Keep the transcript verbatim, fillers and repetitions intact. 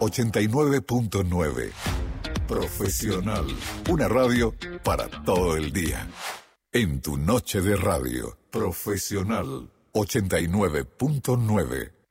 ochenta y nueve punto nueve. Profesional. Una radio para todo el día. En tu noche de radio. Profesional. ochenta y nueve punto nueve.